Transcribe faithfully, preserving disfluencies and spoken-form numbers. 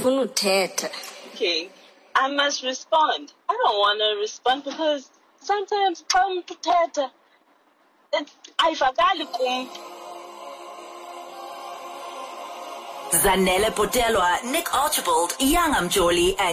ndifuna uthetha. Okay, I must respond. I don't want to respond because sometimes xa umuntu uthetha ayivakali kum. Zanele Potelwa, Nick Archibald, Young Amjoli, and